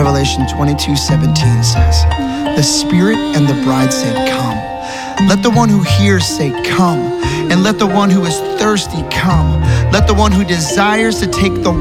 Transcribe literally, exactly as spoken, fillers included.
Revelation twenty-two seventeen says, "The Spirit and the bride say, 'Come.' Let the one who hears say, 'Come.' And let the one who is thirsty come. Let the one who desires to take the